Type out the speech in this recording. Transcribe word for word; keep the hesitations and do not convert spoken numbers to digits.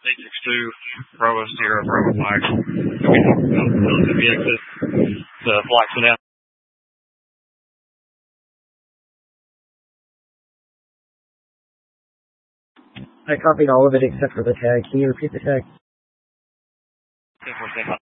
eight six two, Bravo Sierra, Bravo Mike. We talked about the Mississippi exit, the Flaxman out. I copied all of it except for the tag. Can you repeat the tag? ten four seven.